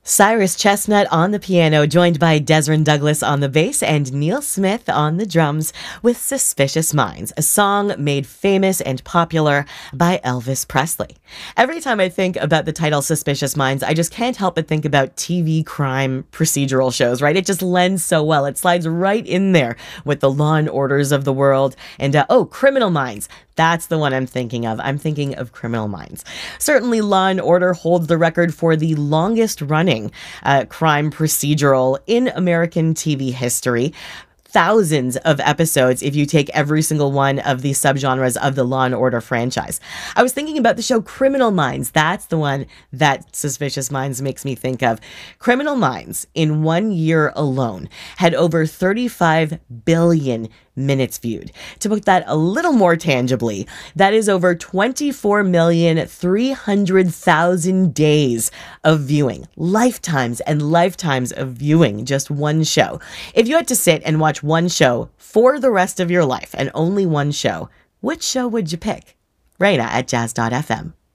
Cyrus Chestnut on the piano, joined by Desmond Douglas on the bass and Neil Smith on the drums with Suspicious Minds, a song made famous and popular by Elvis Presley. Every time I think about the title Suspicious Minds, I just can't help but think about TV crime procedural shows, right? It just lends so well. It slides right in there with the Law and Orders of the world. And, Criminal Minds. That's the one I'm thinking of. I'm thinking of Criminal Minds. Certainly, Law and Order holds the record for the longest running crime procedural in American TV history. Thousands of episodes if you take every single one of the subgenres of the Law and Order franchise. I was thinking about the show Criminal Minds. That's the one that Suspicious Minds makes me think of. Criminal Minds, in 1 year alone, had over 35 billion minutes viewed. To put that a little more tangibly, that is over 24,300,000 days of viewing. Lifetimes and lifetimes of viewing just one show. If you had to sit and watch one show for the rest of your life and only one show, which show would you pick? Raina at jazz.fm.